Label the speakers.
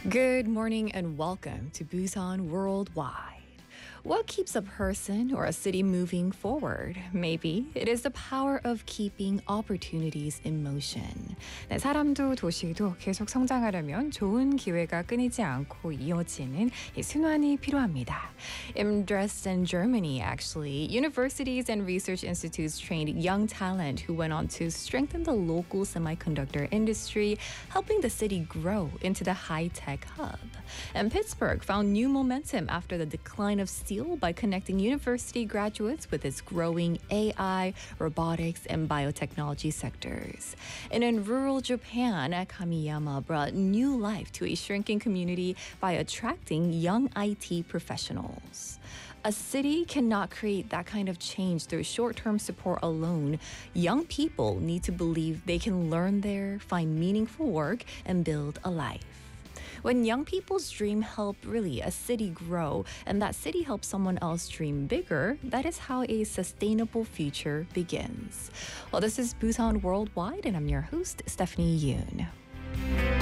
Speaker 1: Good morning and welcome to Busan Worldwide. What keeps a person or a city moving forward? Maybe it is the power of keeping opportunities in motion.
Speaker 2: 네, 사람도 도시도 계속 성장하려면 좋은 기회가 끊이지 않고 이어지는 이 순환이 필요합니다.
Speaker 1: In Dresden, Germany, actually, universities and research institutes trained young talent who went on to strengthen the local semiconductor industry, helping the city grow into the high-tech hub. And Pittsburgh found new momentum after the decline of steel by connecting university graduates with its growing AI, robotics, and biotechnology sectors. And in rural Japan, Kamiyama brought new life to a shrinking community by attracting young IT professionals. A city cannot create that kind of change through short-term support alone. Young people need to believe they can learn there, find meaningful work, and build a life. When young people's dream help really a city grow, and that city helps someone else dream bigger, that is how a sustainable future begins. Well, this is Busan Worldwide, and I'm your host, Stephanie Yoon.